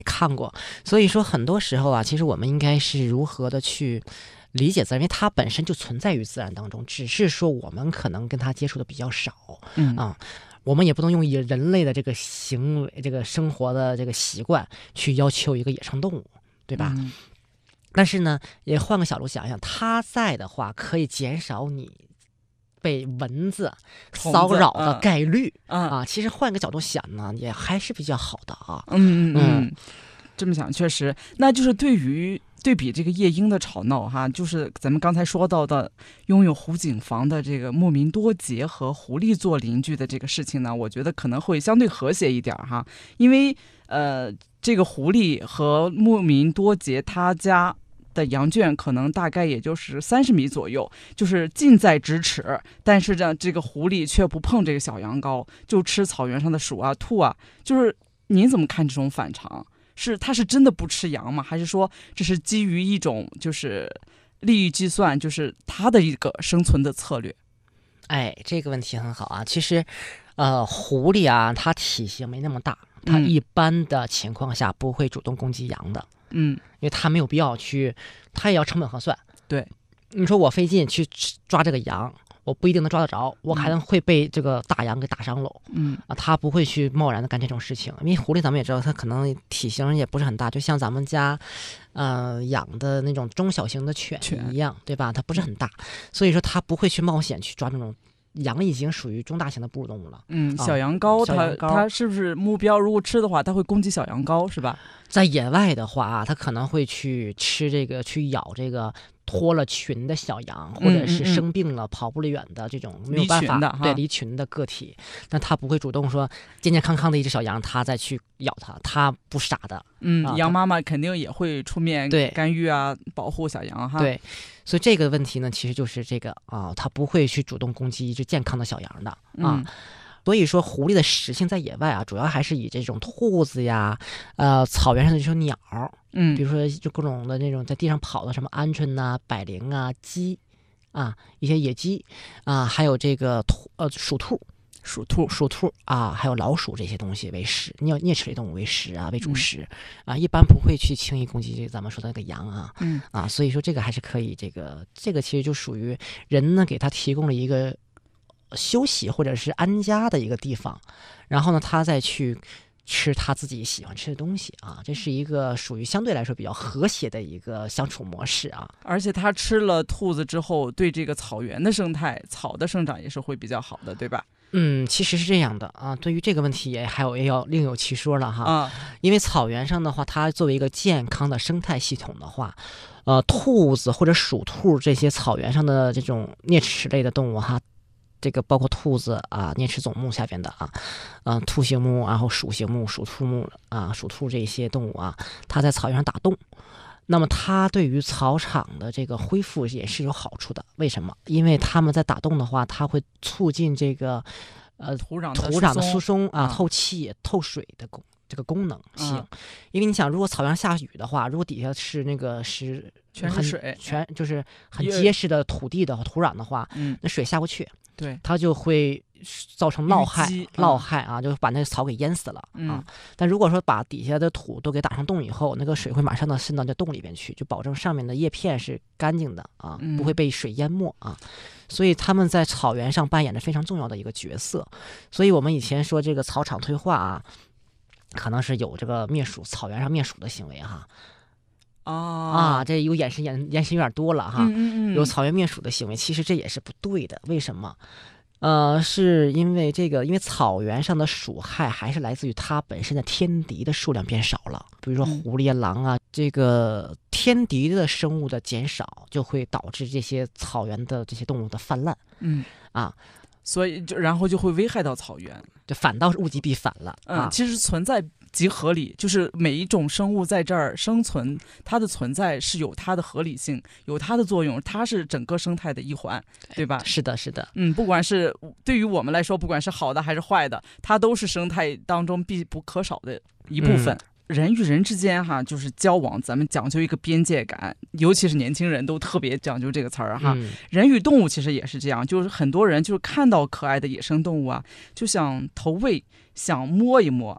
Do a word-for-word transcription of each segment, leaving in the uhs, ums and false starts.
看过。所以说很多时候啊，其实我们应该是如何的去理解自然，因为它本身就存在于自然当中，只是说我们可能跟它接触的比较少。 嗯啊，我们也不能用以人类的这个行为、这个生活的这个习惯去要求一个野生动物，对吧？ 嗯但是呢，也换个角度想想，它在的话，可以减少你被蚊子虫子骚扰的概率、 嗯啊。其实换个角度想呢，也还是比较好的啊。 嗯嗯嗯嗯，这么想确实，那就是对于对比这个夜莺的吵闹哈，就是咱们刚才说到的拥有湖景房的这个牧民多杰和狐狸做邻居的这个事情呢，我觉得可能会相对和谐一点哈，因为呃，这个狐狸和牧民多杰他家的羊圈可能大概也就是三十米左右，就是近在咫尺，但是呢，这个狐狸却不碰这个小羊羔，就吃草原上的鼠啊、兔啊。就是您怎么看这种反常？是他是真的不吃羊吗？还是说这是基于一种就是利益计算，就是他的一个生存的策略？ 哎，这个问题很好啊。其实，呃，狐狸啊，它体型没那么大，它嗯一般的情况下不会主动攻击羊的。 嗯， 因为它没有必要去，它也要成本核算。 对， 你说我费劲去抓这个羊，我不一定能抓得着，我可能会被这个大羊给打伤喽。 嗯啊，他不会去贸然的干这种事情，因为狐狸咱们也知道，它可能体型也不是很大，就像咱们家，呃，养的那种中小型的犬犬一样，对吧？它不是很大，所以说它不会去冒险去抓那种。羊已经属于中大型的哺乳动物了。 嗯， 啊小羊羔它小羊羔它是不是目标？如果吃的话，它会攻击小羊羔，是吧？ 在野外的话啊，它可能会去吃这个，去咬这个脱了群的小羊，或者是生病了跑不了远的这种没有办法离群的哈对离群的个体，但它不会主动说健健康康的一只小羊，它再去咬它，它不傻的。 嗯， 啊羊妈妈肯定也会出面对干预啊，保护小羊哈。， 对，所以这个问题呢，其实就是这个啊，它不会去主动攻击一只健康的小羊的啊。 嗯所以说，狐狸的食性在野外啊，主要还是以这种兔子呀，呃，草原上的这种鸟， 嗯， 比如说就各种的那种在地上跑的什么鹌鹑呐、百灵啊、鸡啊，一些野鸡啊，还有这个兔呃鼠兔、 属兔。 鼠兔啊，还有老鼠这些东西为食，啮啮齿类动物为食啊，为主嗯食、啊，一般不会去轻易攻击这个咱们说的那个羊啊。 嗯啊，所以说这个还是可以，这个这个其实就属于人呢给他提供了一个休息或者是安家的一个地方，然后呢他再去吃他自己喜欢吃的东西啊，这是一个属于相对来说比较和谐的一个相处模式啊。 而且它吃了兔子之后，对这个草原的生态、草的生长也是会比较好的，对吧？ 嗯，其实是这样的啊。对于这个问题也还有也要另有其说了哈。 啊， 因为草原上的话，它作为一个健康的生态系统的话，呃，兔子或者鼠兔这些草原上的这种啮齿类的动物哈，这个包括兔子啊，啮齿总目下边的啊，呃，兔形目，然后鼠形目、鼠兔目啊，鼠兔这些动物啊，它在草原上打洞。那么它对于草场的这个恢复也是有好处的。为什么？因为它们在打洞的话，它会促进这个呃土壤的土壤的疏疏松啊、 啊透气、透水的功这个功能性。 嗯因为你想，如果草原上下雨的话，如果底下是那个是很全是水全就是很也结实的土地的土壤的话， 嗯， 那水下不去， 对， 它就会造成涝害淤积， 涝嗯害啊，就把那个草给淹死了啊嗯。 但如果说把底下的土都给打上洞以后，那个水会马上的渗到这洞里边去，就保证上面的叶片是干净的啊， 嗯不会被水淹没啊。所以他们在草原上扮演着非常重要的一个角色。所以我们以前说这个草场退化啊，可能是有这个灭鼠草原上灭鼠的行为哈啊啊，这有延伸延延伸有点多了哈。 嗯嗯嗯， 有草原灭鼠的行为，其实这也是不对的。为什么？呃，是因为这个，因为草原上的鼠害还是来自于它本身的天敌的数量变少了，比如说嗯狐狸啊、狼啊，这个天敌的生物的减少，就会导致这些草原的这些动物的泛滥嗯啊， 所以就然后就会危害到草原。 就反倒是物极必反了啊。 嗯，其实存在即合理，就是每一种生物在这儿生存，它的存在是有它的合理性，有它的作用，它是整个生态的一环，对吧？ 是的，是的， 嗯，不管是对于我们来说，不管是好的还是坏的，它都是生态当中必不可少的一部分。 嗯人与人之间哈，就是交往，咱们讲究一个边界感，尤其是年轻人都特别讲究这个词儿哈。 嗯人与动物其实也是这样，就是很多人就是看到可爱的野生动物啊，就想投喂，想摸一摸。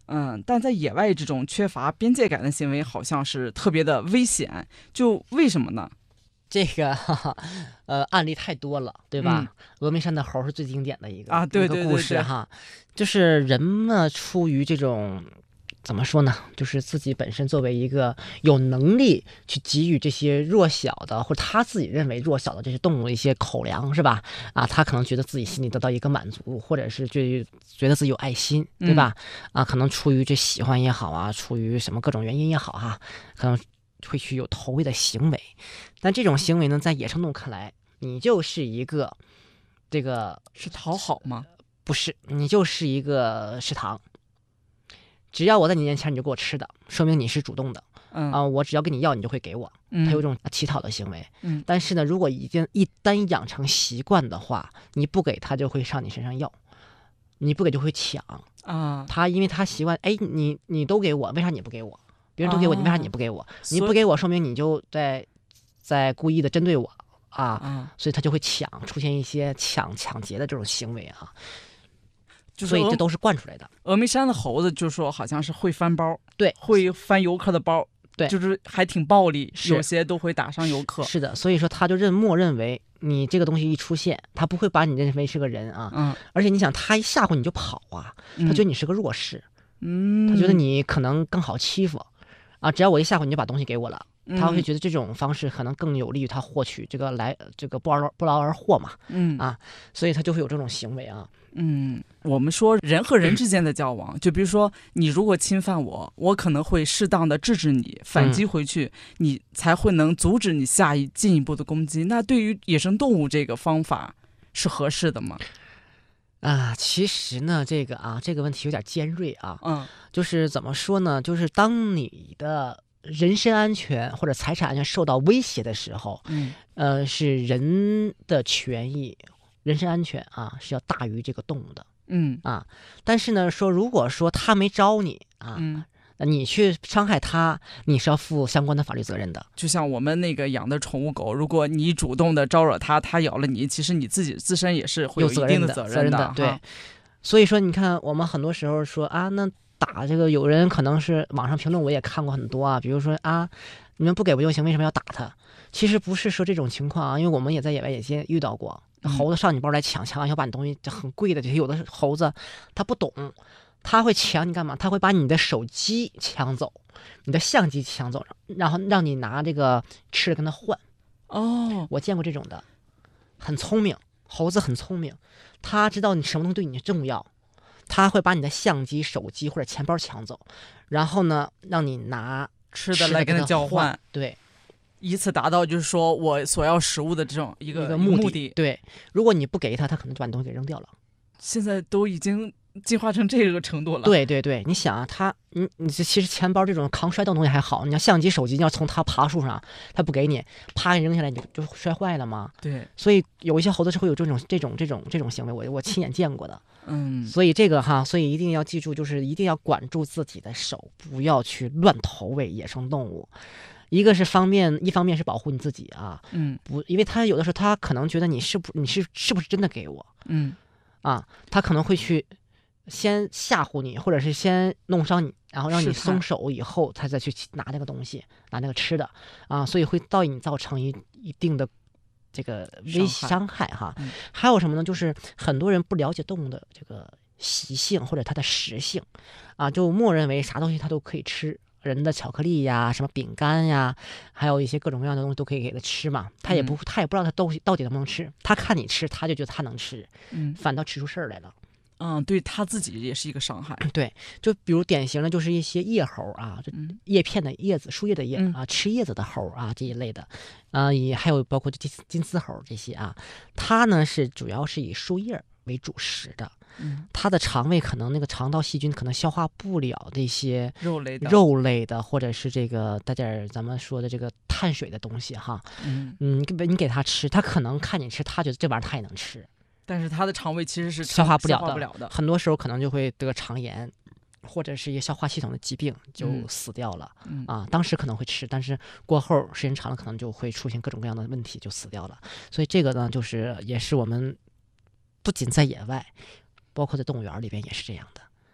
嗯，但在野外这种缺乏边界感的行为好像是特别的危险，就为什么呢？ 这个哈哈，呃，案例太多了，对吧？ 嗯、 峨眉山的猴是最经典的一个啊，对对一个故事哈，就是人们出于这种怎么说呢，就是自己本身作为一个有能力去给予这些弱小的或者他自己认为弱小的这些动物一些口粮，是吧？啊，他可能觉得自己心里得到一个满足，或者是觉觉得自己有爱心，对吧？嗯、啊，可能出于这喜欢也好啊，出于什么各种原因也好哈，可能会去有投喂的行为。但这种行为呢，在野生动物看来，你就是一个这个是讨好吗？ 不是，你就是一个食堂。只要我在你面前，你就给我吃的，说明你是主动的。 嗯啊、呃，我只要跟你要，你就会给我。 嗯， 他有这种乞讨的行为。 嗯， 但是呢，如果已经一旦养成习惯的话，你不给他就会上你身上要，你不给就会抢啊。 他因为他习惯，哎，你你都给我，为啥你不给我？别人都给我， 啊、 你为啥你不给我？你不给我，说明你就在在故意的针对我啊， 啊， 所以他就会抢，出现一些抢抢劫的这种行为啊。 就是所以这都是惯出来的。 峨眉山的猴子就说好像是会翻包， 对， 会翻游客的包， 对， 就是还挺暴力，有些都会打伤游客。 是的，所以说他就认默认为你这个东西一出现，他不会把你认为是个人啊。 嗯， 而且你想，他一吓唬你就跑啊，他觉得你是个弱势， 嗯， 他觉得你可能更好欺负啊。只要我一吓唬你就把东西给我了。他会觉得这种方式可能更有利于他获取这个来这个不劳不劳而获嘛， 嗯啊，所以他就会有这种行为啊。 嗯，我们说人和人之间的交往，就比如说你如果侵犯我，我可能会适当的制止你，反击回去，嗯、你才会能阻止你下一进一步的攻击。那对于野生动物这个方法是合适的吗？ 啊，其实呢，这个啊，这个问题有点尖锐啊。 嗯， 就是怎么说呢？就是当你的人身安全或者财产安全受到威胁的时候， 嗯， 呃，是人的权益、人身安全啊是要大于这个动物的， 嗯啊。但是呢，说如果说他没招你啊， 嗯， 你去伤害他，你是要负相关的法律责任的。 就像我们那个养的宠物狗，如果你主动的招惹它，它咬了你，其实你自己自身也是会有一定的责任的。责任的对，所以说你看，我们很多时候说啊，那。打这个有人可能是网上评论，我也看过很多啊，比如说啊，你们不给不就行，为什么要打他？其实不是说这种情况啊，因为我们也在野外野间遇到过，猴子上你包来抢，抢完以后把你东西很贵的，有的猴子他不懂，他会抢你干嘛？他会把你的手机抢走，你的相机抢走，然后让你拿这个吃的跟他换。 哦， 我见过这种的，很聪明，猴子很聪明，他知道你什么东西对你重要。他会把你的相机、手机或者钱包抢走，然后呢，让你拿吃的来跟他交换， 对， 以此达到就是说我所要食物的这种一个一个目的。 目的对，如果你不给他，他可能就把你东西给扔掉了。 现在都已经进化成这个程度了。 对对对，你想啊，他你你其实钱包这种抗摔动东西还好，你要相机、手机，你要从他爬树上，他不给你，啪给你扔下来，你就就摔坏了吗？ 对，所以有一些猴子是会有这种这种这种这种行为，我我亲眼见过的。 嗯， 所以这个哈，所以一定要记住，就是一定要管住自己的手，不要去乱投喂野生动物。一个是方面，一方面是保护你自己啊， 嗯， 不，因为他有的时候他可能觉得你是不你是是不是真的给我， 嗯， 啊，他可能会去先吓唬你，或者是先弄伤你，然后让你松手以后，他再去拿那个东西，拿那个吃的啊，所以会对你造成一一定的。这个微伤害哈、嗯，还有什么呢？就是很多人不了解动物的这个习性或者它的食性，啊，就默认为啥东西它都可以吃，人的巧克力呀、什么饼干呀，还有一些各种各样的东西都可以给它吃嘛。他也不，嗯、他也不知道它东西到底能不能吃，他看你吃，他就觉得他能吃， 嗯， 反倒吃出事儿来了。 嗯，对他自己也是一个伤害。 对，就比如典型的就是一些叶猴啊，就叶片的叶子、树叶的叶、 嗯、 啊，吃叶子的猴啊这一类的，啊，也还有包括金金丝猴这些啊，它呢是主要是以树叶为主食的， 嗯， 它的肠胃可能那个肠道细菌可能消化不了这些肉类的、 肉类的，或者是这个带点咱们说的这个碳水的东西哈， 嗯嗯，你给它吃，它可能看你吃，它觉得这玩意儿它也能吃。 但是他的肠胃其实是消化不了的, 的, 不了的， 很多时候可能就会得肠炎，或者是一些消化系统的疾病，就死掉了、 嗯、 啊。当时可能会吃，但是过后时间长了，可能就会出现各种各样的问题，就死掉了。所以这个呢，就是也是我们不仅在野外，包括在动物园里边也是这样的。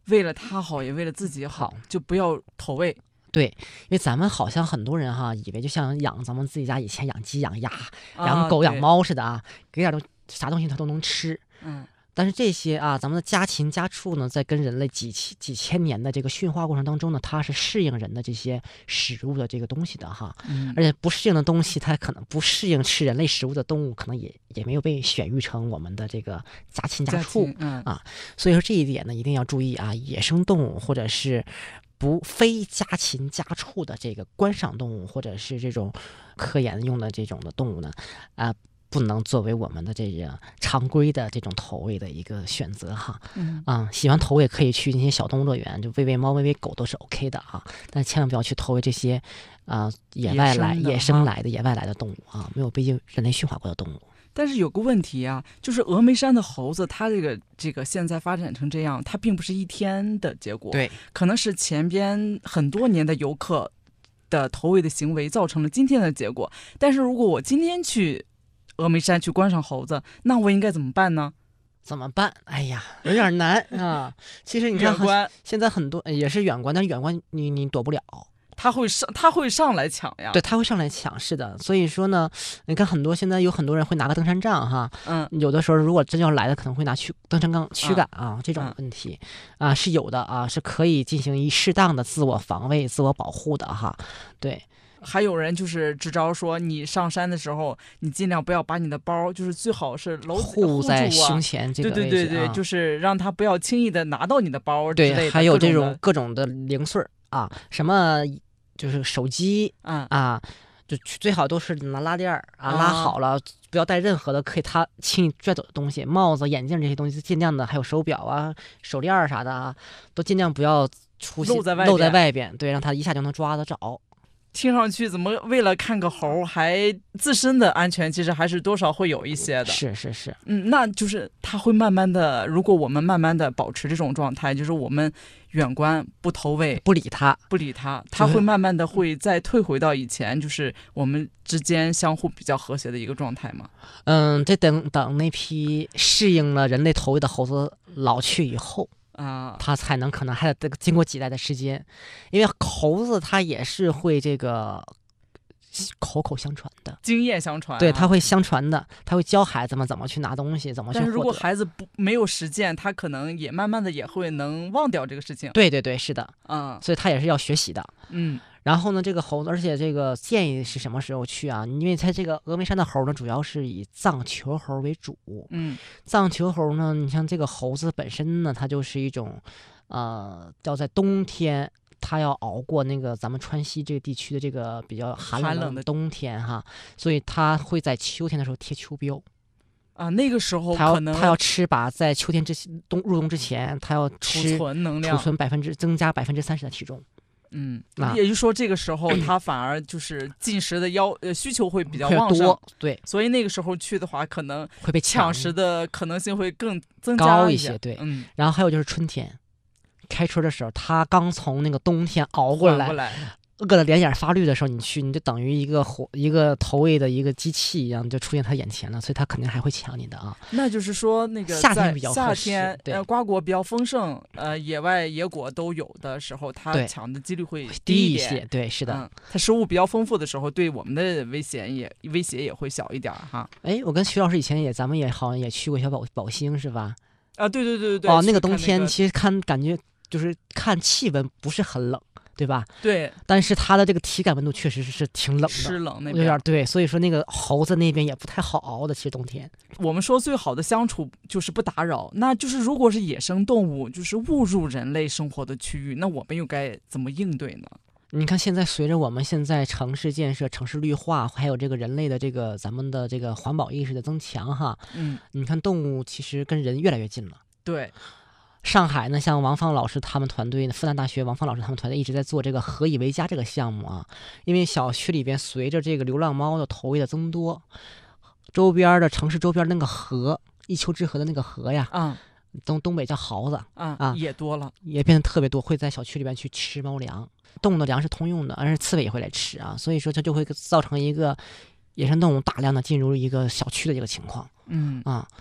为了它好，也为了自己好，就不要投喂。 对，因为咱们好像很多人哈，以为就像养咱们自己家以前养鸡、养鸭、养狗、 啊、 养猫似的啊，给点东啥东西它都能吃。 嗯。 但是这些啊，咱们的家禽家畜呢，在跟人类几千几千年的这个驯化过程当中呢，它是适应人的这些食物的这个东西的哈。 嗯。 而且不适应的东西，它可能不适应吃人类食物的动物，可能也也没有被选育成我们的这个家禽家畜。 嗯啊，所以说这一点呢，一定要注意啊，野生动物或者是不非家禽家畜的这个观赏动物，或者是这种科研用的这种的动物呢，啊。不能作为我们的这个常规的这种投喂的一个选择哈。 嗯啊，喜欢投喂可以去那些小动物乐园，就喂喂猫、喂喂狗都是 OK 的啊，但千万不要去投喂这些啊野外来、野生来的、野外来的动物啊，没有被人类驯化过的动物。 但是有个问题啊，就是峨眉山的猴子，它这个这个现在发展成这样，它并不是一天的结果， 对， 可能是前边很多年的游客的投喂的行为造成了今天的结果。但是如果我今天去峨眉山去观赏猴子，那我应该怎么办呢？ 怎么办？哎呀，有点难啊。其实你看，现在很多也是远观，但是远观你你躲不了， 他会上他会上来抢呀。 对，他会上来抢，是的。所以说呢，你看很多现在有很多人会拿个登山杖哈， 嗯， 有的时候如果真要来的，可能会拿驱登山杖驱赶啊，嗯、这种问题啊是有的啊，是可以进行一适当的自我防卫、自我保护的哈，对。 还有人就是支招说，你上山的时候，你尽量不要把你的包，就是最好是搂护在胸前这个位置、啊， 对对对对，就是让他不要轻易的拿到你的包之类的。 对，还有这种各种的零碎啊，什么就是手机， 嗯啊，就最好都是拿拉链啊拉好了，不要带任何的可以他轻易拽走的东西，帽子、眼镜这些东西尽量的，还有手表啊、手链啥的啊，都尽量不要出现露在外露在外边，对，让他一下就能抓得着。 听上去怎么为了看个猴，还自身的安全其实还是多少会有一些的。 是是是， 嗯，那就是它会慢慢的，如果我们慢慢的保持这种状态，就是我们远观不投喂， 不理它， 不理它，它会慢慢的会再退回到以前，就是我们之间相互比较和谐的一个状态嘛。 嗯，这等等那批适应了人类投喂的猴子老去以后。 啊， 它才能可能还得经过几代的时间，因为猴子它也是会这个口口相传的， 经验相传、啊， 对，它会相传的，它会教孩子们怎么去拿东西，怎么去获得。 但是如果孩子不没有实践，他可能也慢慢的也会能忘掉这个事情。 对对对，是的， 嗯， 所以他也是要学习的， 嗯。 然后呢，这个猴子，而且这个建议是什么时候去啊？因为它这个峨眉山的猴呢，主要是以藏球猴为主。 嗯， 藏球猴呢，你像这个猴子本身呢，它就是一种，呃，要在冬天，它要熬过那个咱们川西这个地区的这个比较寒冷的冬天哈，所以它会在秋天的时候贴秋膘。 啊，那个时候可能它要吃把在秋天之冬入冬之前，它要吃储存能量， 储存百分之增加百分之三十的体重。 嗯，也就是说，这个时候它反而就是进食的要呃需求会比较旺盛，对， 所以那个时候去的话，可能会被抢食的可能性会更增加一高些，对， 嗯。 然后还有就是春天，开春的时候，它刚从那个冬天熬过来， 过来饿得脸眼发绿的时候，你去，你就等于一个火一个投喂的一个机器一样，就出现他眼前了，所以他肯定还会抢你的啊。 那就是说，那个夏天比较夏天对、 呃、瓜果比较丰盛，呃，野外野果都有的时候，它抢的几率会低一些。对，是的、 嗯，它食物比较丰富的时候，对我们的危险也威胁也会小一点哈。 哎，我跟徐老师以前也，咱们也好像也去过小宝宝兴是吧？ 啊，对对对对对。 哦，那个冬天、 那个、其实看感觉就是看气温不是很冷。对吧？ 对， 但是它的这个体感温度确实是挺冷的， 湿冷那边有点对，所以说那个猴子那边也不太好熬的。其实冬天， 我们说最好的相处就是不打扰。那就是如果是野生动物，就是误入人类生活的区域，那我们又该怎么应对呢？ 你看，现在随着我们现在城市建设、城市绿化，还有这个人类的这个咱们的这个环保意识的增强，哈， 嗯， 你看动物其实跟人越来越近了。 对。 上海呢，像王芳老师他们团队，复旦大学王芳老师他们团队一直在做这个何以为家这个项目啊。因为小区里边随着这个流浪猫的投喂的增多，周边的城市周边那个河，一丘之貉的那个河呀， 啊、 嗯，东东北叫獁子， 啊啊， 也多了， 也变得特别多，会在小区里边去吃猫粮。动物的粮是通用的，而且刺猬也会来吃啊，所以说它就会造成一个野生动物大量的进入一个小区的一个情况。 嗯啊。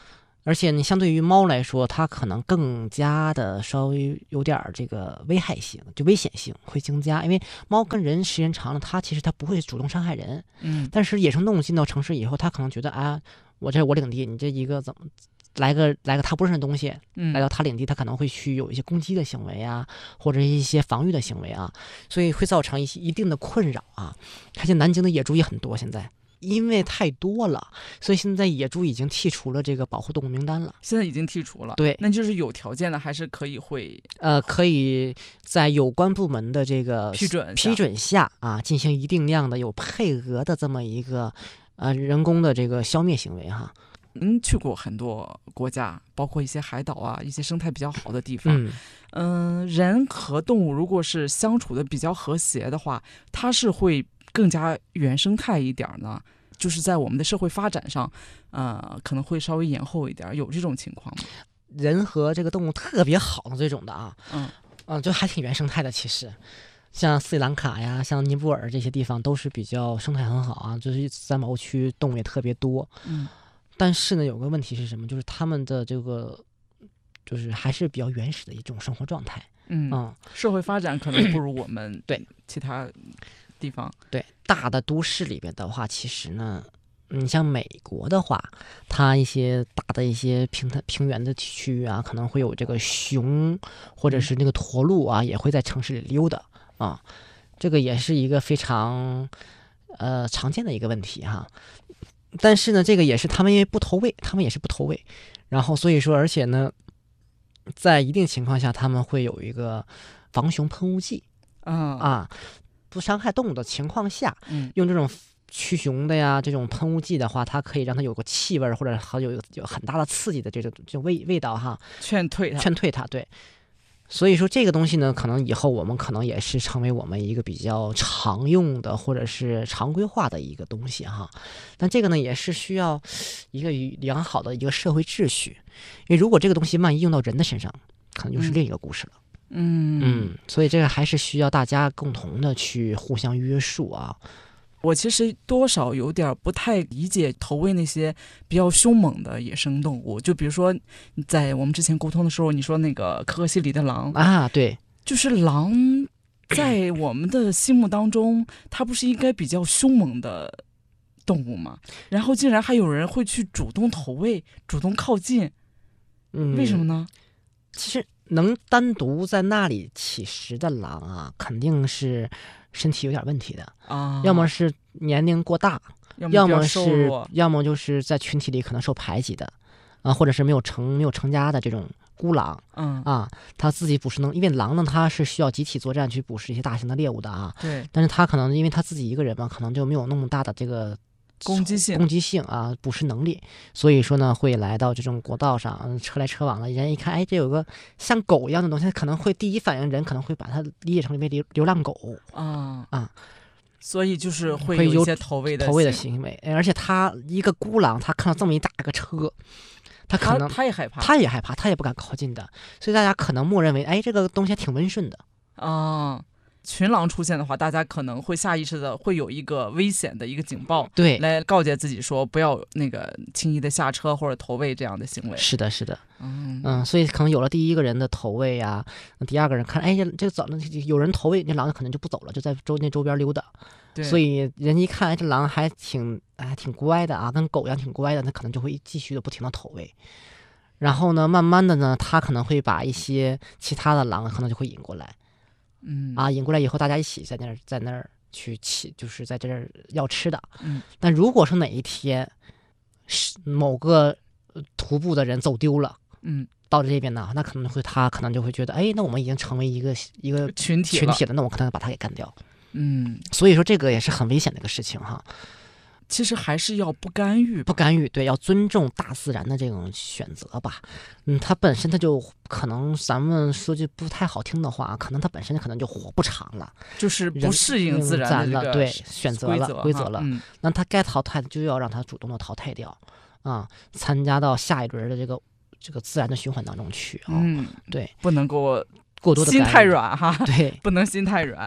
而且你相对于猫来说，它可能更加的稍微有点这个危害性，就危险性会增加。因为猫跟人时间长了，它其实它不会主动伤害人， 嗯， 但是野生动物进到城市以后，它可能觉得啊，我这是我领地，你这一个怎么来个来个它不认识的东西， 嗯来到它领地，它可能会去有一些攻击的行为啊，或者一些防御的行为啊，所以会造成一些一定的困扰啊。而且南京的野猪也很多，现在。因为太多了，所以现在野猪已经剔除了这个保护动物名单了。 现在已经剔除了， 对， 那就是有条件的还是可以会呃，可以在有关部门的这个批准批准下啊，进行一定量的有配额的这么一个呃人工的这个消灭行为哈。 嗯，去过很多国家，包括一些海岛啊，一些生态比较好的地方。 嗯嗯、呃，人和动物如果是相处的比较和谐的话，它是会更加原生态一点呢。就是在我们的社会发展上，呃，可能会稍微延后一点，有这种情况吗？ 人和这个动物特别好的这种的啊， 嗯嗯，就还挺原生态的。其实，像斯里兰卡呀、像尼泊尔这些地方都是比较生态很好啊，就是三毛区动物也特别多。 嗯， 但是呢，有个问题是什么？就是他们的这个就是还是比较原始的一种生活状态。 嗯嗯， 社会发展可能不如我们对其他地方。 对，大的都市里边的话，其实呢，你像美国的话，它一些大的一些平坦平原的区域啊，可能会有这个熊或者是那个驼鹿啊，也会在城市里溜达啊，这个也是一个非常呃常见的一个问题哈。但是呢，这个也是他们因为不投喂，他们也是不投喂，然后所以说，而且呢，在一定情况下，他们会有一个防熊喷雾剂。 啊啊，不伤害动物的情况下， 嗯用这种驱熊的呀，这种喷雾剂的话，它可以让它有个气味或者还有有很大的刺激的这种这种味味道哈， 劝退它。 劝退它。对，所以说这个东西呢，可能以后我们可能也是成为我们一个比较常用的或者是常规化的一个东西哈。但这个呢，也是需要一个良好的一个社会秩序，因为如果这个东西万一用到人的身上，可能就是另一个故事了。 嗯嗯，所以这个还是需要大家共同的去互相约束啊。 我其实多少有点不太理解投喂那些比较凶猛的野生动物，就比如说在我们之前沟通的时候，你说那个可可西里的狼啊，对， 就是狼在我们的心目当中，它不是应该比较凶猛的动物吗？然后竟然还有人会去主动投喂、主动靠近， 嗯， 为什么呢？ 其实能单独在那里乞食的狼啊，肯定是身体有点问题的啊， 要么是年龄过大， 要要么么瘦是弱要么就是在群体里可能受排挤的啊，或者是没有成没有成家的这种孤狼嗯啊，他自己捕食能，因为狼呢它是需要集体作战去捕食一些大型的猎物的啊， 对， 但是他可能因为他自己一个人嘛，可能就没有那么大的这个攻击性攻击性啊，捕食能力，所以说呢，会来到这种国道上，车来车往的，人一看，哎，这有个像狗一样的东西，可能会第一反应，人可能会把它理解成为流流浪狗啊啊， 所以就是会会有有一些投喂的投喂的行行为，而且他一个孤狼，他看到这么一大个车，他可能他他也害怕， 他也害怕，他也不敢靠近的，所以大家可能默认为，哎，这个东西还挺温顺的啊。群狼出现的话，大家可能会下意识的会有一个危险的一个警报， 对， 来告诫自己说不要那个轻易的下车或者投喂这样的行为。 是的，是的， 嗯嗯，所以可能有了第一个人的投喂呀、啊，第二个人看，哎，这这个早了，有人投喂，那狼可能就不走了，就在周那周边溜达。 对， 所以人一看，哎，这狼还挺还挺乖的啊，跟狗一样挺乖的，那可能就会继续的不停的投喂。然后呢，慢慢的呢，他可能会把一些其他的狼可能就会引过来。 嗯啊，引过来以后，大家一起在那儿在那儿去起，就是在这儿要吃的。 嗯， 但如果说哪一天是某个徒步的人走丢了， 嗯， 到这边呢，那可能会他可能就会觉得，哎，那我们已经成为一个一个群体了群体了，那我可能把他给干掉。 嗯， 所以说这个也是很危险的一个事情哈。 其实还是要不干预吧， 不干预，对，要尊重大自然的这种选择吧。嗯，它本身它就可能，咱们说句不太好听的话，可能它本身可能就活不长了， 就是不适应自然的这个了，对，选择了规则了。 嗯， 那它该淘汰的就要让它主动的淘汰掉啊，参加到下一轮的这个这个自然的循环当中去啊。 嗯， 对， 不能够过多的心太软哈， 对， 不能心太软。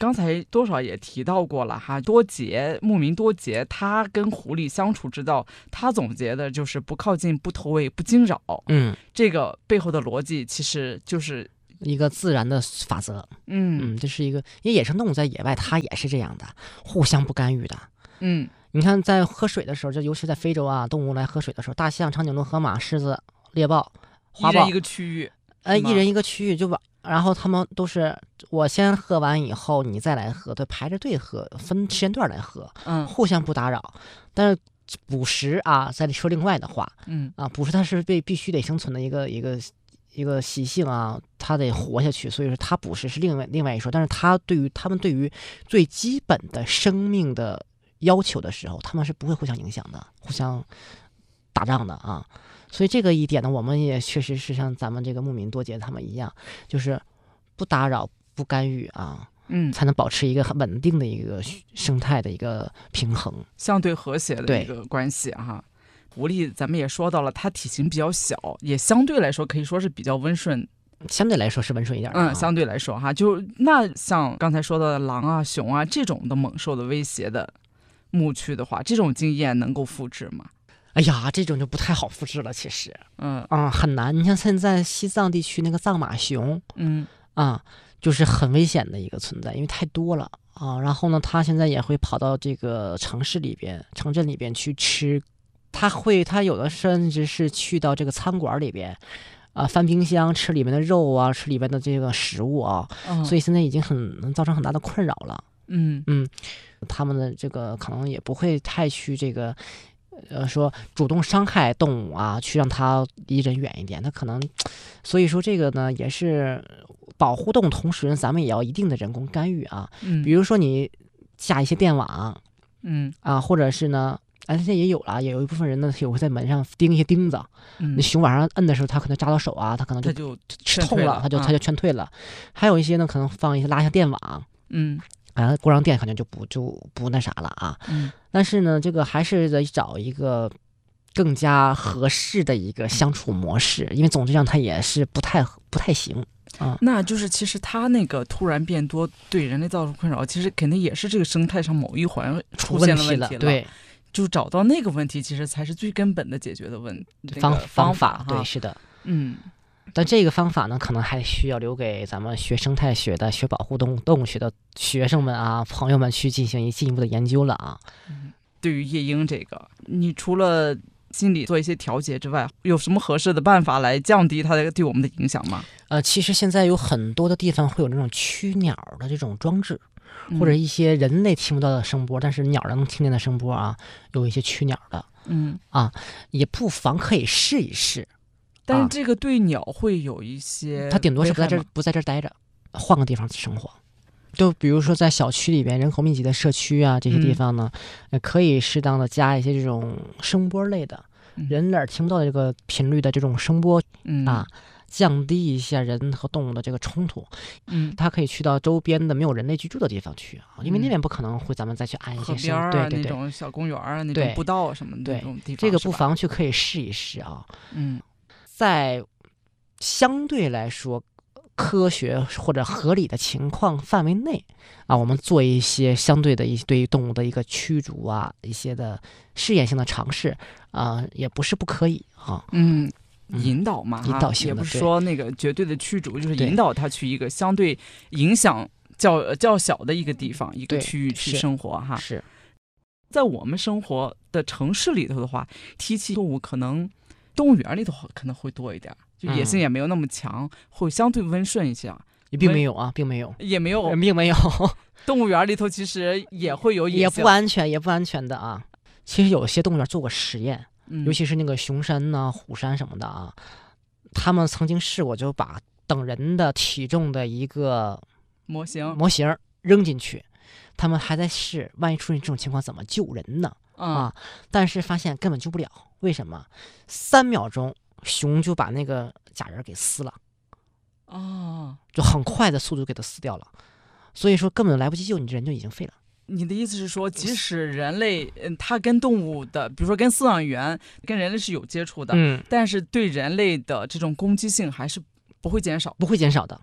刚才多少也提到过了哈，多杰牧民多杰他跟狐狸相处之道，他总结的就是不靠近、不投喂、不惊扰。 嗯， 这个背后的逻辑其实就是一个自然的法则。 嗯嗯，这是一个，因为野生动物在野外它也是这样的，互相不干预的。 嗯， 你看在喝水的时候，这尤其在非洲啊，动物来喝水的时候，大象、长颈鹿、河马、狮子、猎豹、花豹， 一人一个区域， 呃，一人一个区域就把。然后他们都是我先喝完以后，你再来喝，对，排着队喝，分时间段来喝， 嗯， 互相不打扰。但是捕食啊，再说另外的话， 嗯啊，捕食它是被必须得生存的一个一个一个习性啊，它得活下去，所以说它捕食是另外另外一说。但是它对于他们对于最基本的生命的要求的时候，他们是不会互相影响的，互相打仗的啊。所以这个一点呢，我们也确实是像咱们这个牧民多杰他们一样，就是不打扰、不干预啊， 嗯， 才能保持一个很稳定的一个生态的一个平衡， 相对和谐的一个关系哈。狐狸咱们也说到了，它体型比较小，也相对来说可以说是比较温顺， 相对来说是温顺一点的、啊。 嗯，相对来说哈，就那像刚才说到的狼啊、熊啊这种的猛兽的威胁的牧区的话，这种经验能够复制吗？ 哎呀，这种就不太好复制了，其实， 嗯啊、嗯，很难。你像现在西藏地区那个藏马熊， 嗯啊，就是很危险的一个存在，因为太多了啊。然后呢，它现在也会跑到这个城市里边、城镇里边去吃，它会，它有的甚至是去到这个餐馆里边，啊，翻冰箱吃里面的肉啊，吃里面的这个食物啊， 嗯、 所以现在已经很能造成很大的困扰了。 嗯嗯，他们的这个可能也不会太去这个。呃，说主动伤害动物啊，去让它离人远一点，它可能，所以说这个呢，也是保护动物，同时咱们也要一定的人工干预啊。 嗯， 比如说你架一些电网， 嗯啊，或者是呢，哎，现在也有了，也有一部分人呢，也会在门上钉一些钉子。 嗯， 那熊晚上摁的时候，它可能扎到手啊，它可能就它就吃痛了，它就啊它就劝退了。还有一些呢，可能放一些拉一下电网， 嗯。 啊，过上电可能就不就不那啥了啊。 嗯， 但是呢，这个还是得找一个更加合适的一个相处模式，因为总这样它也是不太不太行啊。 那就是其实它那个突然变多对人类造成困扰，其实肯定也是这个生态上某一环出现了问题了。 对， 就找到那个问题，其实才是最根本的解决的问方、 那个、方法。对，是的， 嗯。 但这个方法呢，可能还需要留给咱们学生态学的、学保护动物动物学的学生们啊、朋友们去进行一进一步的研究了啊。 嗯，对于夜莺这个，你除了心理做一些调节之外，有什么合适的办法来降低它对我们的影响吗？ 呃，其实现在有很多的地方会有那种驱鸟的这种装置， 嗯、 或者一些人类听不到的声波，但是鸟能听见的声波啊，有一些驱鸟的， 嗯啊，也不妨可以试一试。 但是这个对鸟会有一些， 它顶多是不在这不在这待着，换个地方生活。就比如说在小区里边人口密集的社区啊，这些地方呢，嗯、可以适当的加一些这种声波类的，嗯、人耳听不到的这个频率的这种声波， 嗯啊，降低一下人和动物的这个冲突。 嗯， 它可以去到周边的没有人类居住的地方去啊，因为那边不可能会咱们再去安一些声， 啊，对对对， 那种小公园啊，那种步道什么的那种地方， 这个不妨去可以试一试啊。 嗯， 在相对来说科学或者合理的情况范围内啊，我们做一些相对的一对于动物的一个驱逐啊，一些的试验性的尝试啊，也不是不可以啊。 嗯，引导嘛， 引导性的， 也不是说那个绝对的驱逐，就是引导它去一个相对影响较较小的一个地方、一个区域去生活哈。 是在我们生活的城市里头的话，梯栖动物可能动物园里头可能会多一点。就野性也没有那么强，嗯、会相对温顺一些啊。 也并没有啊，并没有， 也没有， 并没有。 动物园里头其实也会有野性， 也不安全，也不安全的啊。其实有些动物园做过实验， 嗯、 尤其是那个熊山呐、啊、虎山什么的啊，他们曾经试过，就把等人的体重的一个模型模型扔进去，他们还在试，万一出现这种情况怎么救人呢？ 嗯、 啊，但是发现根本救不了，为什么？三秒钟。熊就把那个假人给撕了， 哦， 就很快的速度给它撕掉了，所以说根本来不及救，你人就已经废了。 你的意思是说，即使人类，嗯，它跟动物的，比如说跟饲养员、跟人类是有接触的， 嗯， 但是对人类的这种攻击性还是不会减少， 不会减少的。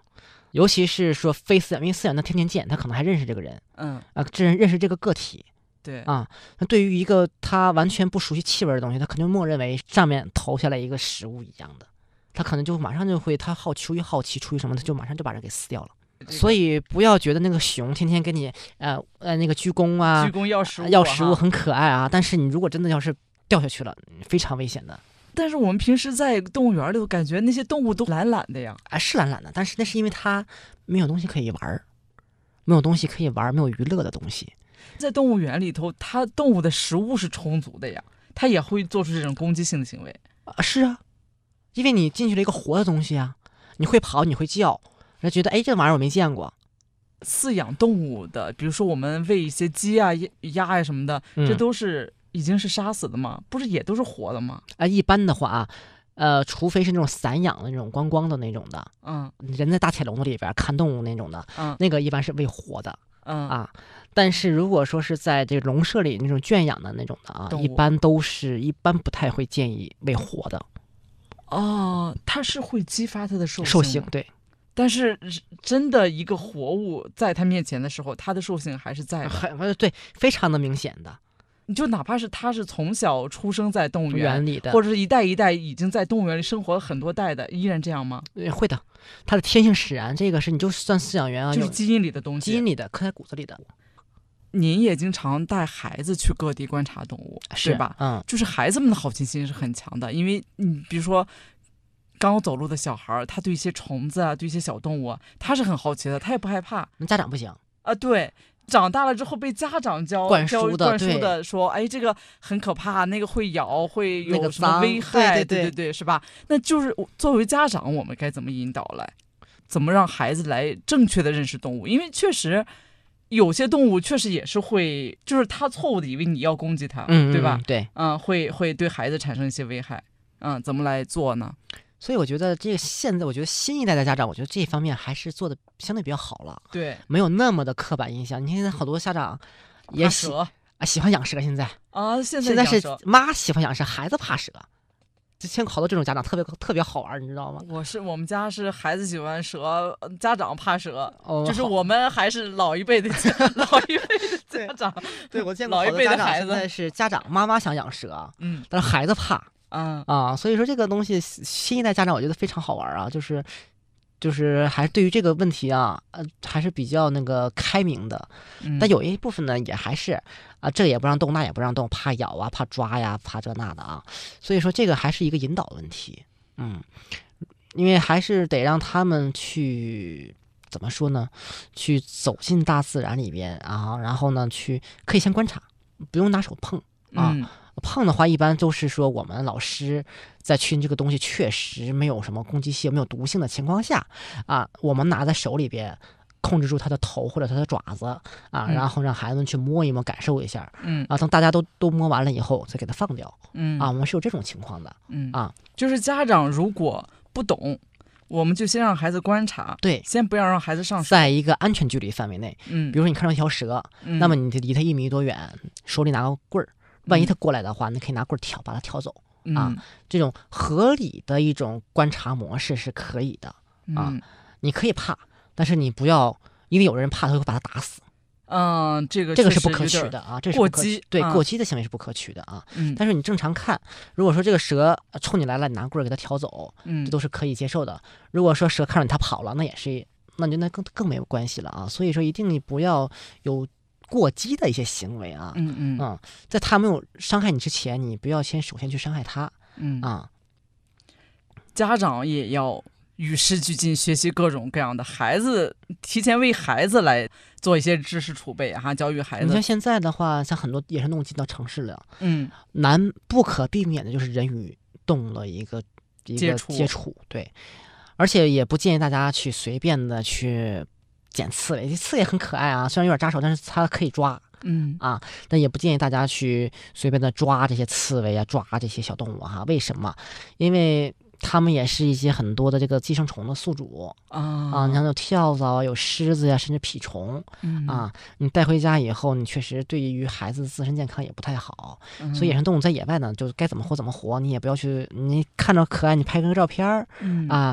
尤其是说非饲养，因为饲养他天天见，他可能还认识这个人， 嗯， 啊，这人认识这个个体。 对啊，那对于一个他完全不熟悉气味的东西，他肯定默认为上面投下来一个食物一样的，他可能就马上就会，他好出于好奇，出于什么，他就马上就把人给撕掉了。 这个所以不要觉得那个熊天天给你呃呃那个鞠躬啊， 鞠躬要食物要食物哈很可爱啊，但是你如果真的要是掉下去了，非常危险的。 但是我们平时在动物园里，我感觉那些动物都懒懒的呀。 啊，是懒懒的，但是那是因为它没有东西可以玩儿，没有东西可以玩儿，没有娱乐的东西。 在动物园里头，它动物的食物是充足的呀，它也会做出这种攻击性的行为。 啊，是啊，因为你进去了一个活的东西啊，你会跑，你会叫，人家觉得哎这玩意儿我没见过。 饲养动物的，比如说我们喂一些鸡啊、鸭呀、什么的， 嗯这都是已经是杀死的吗？不是也都是活的吗？ 啊，一般的话啊，呃，除非是那种散养的那种观光的那种的， 嗯人在大铁笼子里边看动物那种的， 嗯那个一般是喂活的嗯啊。但是如果说是在这个笼舍里那种圈养的那种的啊， 动物一般都是一般不太会建议喂活的。 哦，它是会激发它的兽兽性吗， 性对， 但是真的一个活物在它面前的时候，它的兽性还是在的。 很呃对，非常的明显的。 你就哪怕是它是从小出生在动物园园里的或者是一代一代已经在动物园里生活了很多代的，依然这样吗？ 呃会的，它的天性使然，这个是你就算饲养员啊，有就是基因里的东西。 基因里的，刻在骨子里的， 您也经常带孩子去各地观察动物， 是对吧？ 嗯， 就是孩子们的好奇心是很强的，因为你比如说刚走路的小孩儿，他对一些虫子啊，对一些小动物啊，他是很好奇的，他也不害怕那家长不行。 啊。对，长大了之后被家长教灌教输的灌输对的说，哎，这个很可怕，那个会咬，会那个有什么脏危害， 对对对对对，是吧？那就是作为家长，我们该怎么引导来，怎么让孩子来正确的认识动物？因为确实。有些动物确实也是会，就是他错误的以为你要攻击它， 嗯， 对吧嗯？对， 嗯，会会对孩子产生一些危害。嗯，怎么来做呢？ 所以我觉得这个现在，我觉得新一代的家长，我觉得这方面还是做的相对比较好了， 对， 没有那么的刻板印象。你看好多家长也喜怕蛇啊喜欢养蛇，现在啊，现在现在是养蛇妈喜欢养蛇，孩子怕蛇。之前好多这种家长特别特别好玩，你知道吗？ 我是我们家是孩子喜欢蛇，呃家长怕蛇， 哦， 就是好我们还是老一辈的家老一辈的家长， 对我见过老一好多家长辈的孩子现在是家长妈妈想养蛇， 嗯但是孩子怕啊啊，所以说这个东西新一代家长我觉得非常好玩啊，就是就是还是对于这个问题啊，呃，还是比较那个开明的。 嗯， 但有一部分呢，也还是啊，这也不让动，那也不让动，怕咬啊，怕抓呀，怕这那的啊。所以说这个还是一个引导问题，嗯，因为还是得让他们去怎么说呢？去走进大自然里边啊，然后呢，去可以先观察，不用拿手碰啊。 嗯碰的话，一般都是说我们老师在确认这个东西确实没有什么攻击性、没有毒性的情况下，啊，我们拿在手里边，控制住它的头或者它的爪子啊， 嗯然后让孩子们去摸一摸、感受一下嗯啊。等大家都都摸完了以后，再给它放掉嗯啊。我们是有这种情况的嗯啊。 就是家长如果不懂，我们就先让孩子观察， 对， 先不要让孩子上手。 在一个安全距离范围内， 嗯， 比如说你看到一条蛇， 嗯那么你就离它一米多远，手里拿个棍儿，万一它过来的话，你可以拿棍儿挑，把它挑走。啊嗯这种合理的一种观察模式是可以的。啊嗯你可以怕，但是你不要因为有人怕，他会把他打死， 嗯，这个这个是不确实有点可取的啊，这是过不可取激啊对过激的行为是不可取的啊。 嗯， 但是你正常看，如果说这个蛇呃冲你来了，你拿棍儿给它挑走， 嗯这都是可以接受的。如果说蛇看着你它跑了，那也是，那就那更更没有关系了啊。所以说一定不要有过激的一些行为啊。 嗯嗯嗯，在他没有伤害你之前，你不要先首先去伤害他嗯啊。 家长也要与时俱进，学习各种各样的孩子，提前为孩子来做一些知识储备哈，教育孩子。 你像现在的话，像很多野生动物进到城市了， 嗯难不可避免的就是人与动物的一个一个接触接触，对，而且也不建议大家去随便的去捡刺猬，刺猬很可爱啊，虽然有点扎手，但是它可以抓嗯啊，但也不建议大家去随便的抓这些刺猬啊，抓这些小动物哈、为什么？因为它们也是一些很多的这个寄生虫的宿主啊啊，你像有跳蚤啊，有虱子呀、甚至蜱虫嗯啊，你带回家以后，你确实对于孩子自身健康也不太好。 嗯所以野生动物在野外呢，就该怎么活怎么活，你也不要去，你看着可爱，你拍个照片儿嗯啊，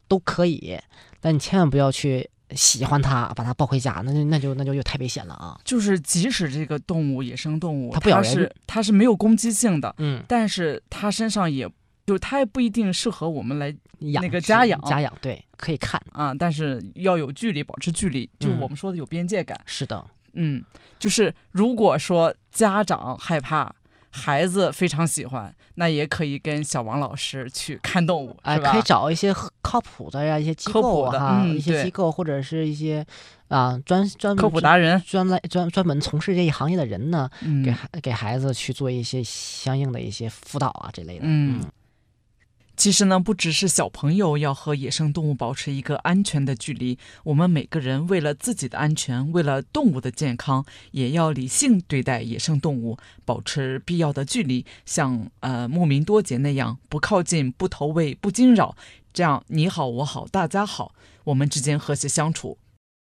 都可以，但你千万不要去喜欢它，把它抱回家，那就那就那就又太危险了啊！ 就是即使这个动物，野生动物， 它不咬人， 是它是没有攻击性的， 嗯， 但是它身上也就它也不一定适合我们来养那个家养家养，对，可以看啊，但是要有距离，保持距离，就我们说的有边界感。 嗯、是的， 嗯，就是如果说家长害怕，孩子非常喜欢，那也可以跟小王老师去看动物， 哎， 是吧？ 可以找一些靠谱的呀，一些机构哈、 嗯， 一些机构或者是一些啊专专科普达人， 专来专专门从事这一行业的人呢， 嗯、 给孩给孩子去做一些相应的一些辅导啊这类的。 嗯。嗯其实呢，不只是小朋友要和野生动物保持一个安全的距离，我们每个人为了自己的安全，为了动物的健康，也要理性对待野生动物，保持必要的距离，像呃牧民多杰那样，不靠近，不投喂，不惊扰，这样你好我好大家好，我们之间和谐相处。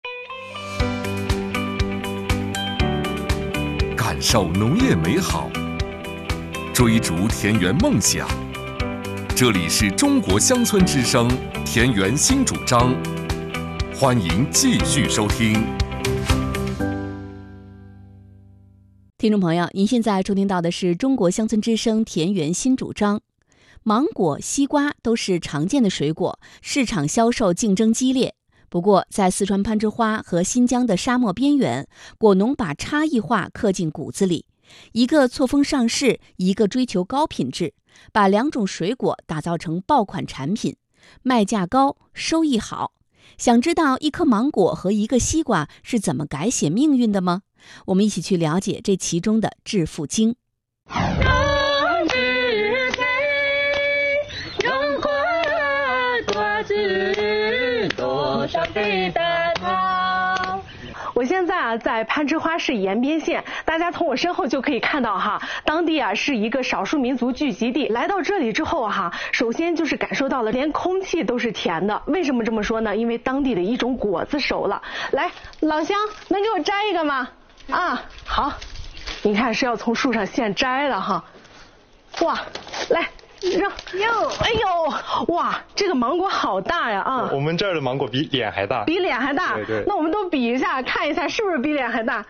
感受农业美好，追逐田园梦想。这里是中国乡村之声田园新主张，欢迎继续收听。 听众朋友，您现在收听到的是中国乡村之声田园新主张。芒果、西瓜都是常见的水果，市场销售竞争激烈。不过，在四川攀枝花和新疆的沙漠边缘，果农把差异化刻进骨子里，一个错峰上市，一个追求高品质。把两种水果打造成爆款产品，卖价高，收益好。想知道一颗芒果和一个西瓜是怎么改写命运的吗？我们一起去了解这其中的致富经。 我现在啊，在攀枝花市延边县，大家从我身后就可以看到哈，当地啊是一个少数民族聚集地。来到这里之后哈，首先就是感受到了连空气都是甜的。为什么这么说呢？因为当地的一种果子熟了。来，老乡，能给我摘一个吗？啊，好，你看是要从树上现摘的哈。哇，来。扔哟，哎呦，哇，这个芒果好大呀啊！ 我们这儿的芒果比脸还大， 比脸还大。 对对。 那我们都比一下，看一下是不是比脸还大。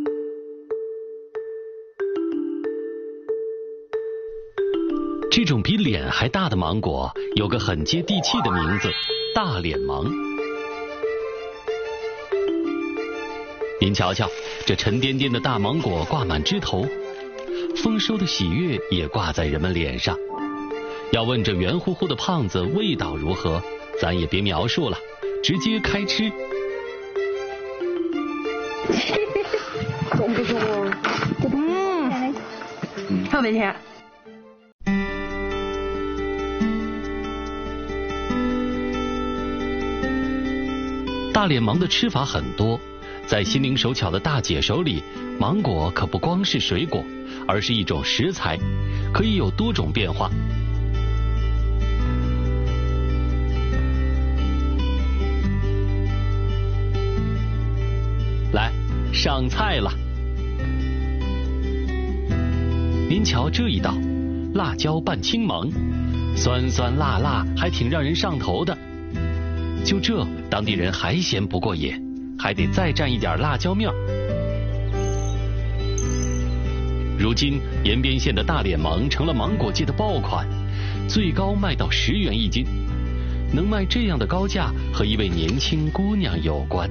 这种比脸还大的芒果有个很接地气的名字——大脸芒。您瞧瞧，这沉甸甸的大芒果挂满枝头，丰收的喜悦也挂在人们脸上。要问这圆乎乎的胖子味道如何，咱也别描述了，直接开吃。 懂不懂？嗯，特别甜。 大脸芒的吃法很多，在心灵手巧的大姐手里，芒果可不光是水果，而是一种食材，可以有多种变化。来，上菜了！您瞧这一道，辣椒拌青芒，酸酸辣辣，还挺让人上头的。就这，当地人还嫌不过瘾，还得再蘸一点辣椒面。如今，延边县的大脸芒成了芒果界的爆款，最高卖到十元一斤。能卖这样的高价，和一位年轻姑娘有关。